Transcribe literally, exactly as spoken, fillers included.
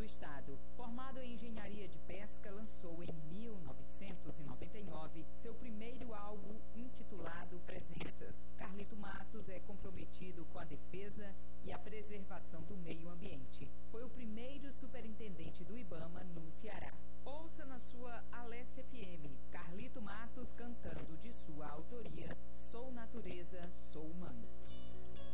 estado. Formado em engenharia de pesca, lançou em mil novecentos e noventa e nove seu primeiro álbum intitulado Presenças. Carlito Matos é comprometido com a defesa e a preservação do meio ambiente. Foi o primeiro superintendente do IBAMA no Ceará. Ouça na sua Alesse F M, Carlito Matos cantando de sua autoria Sou Natureza, Sou Humano.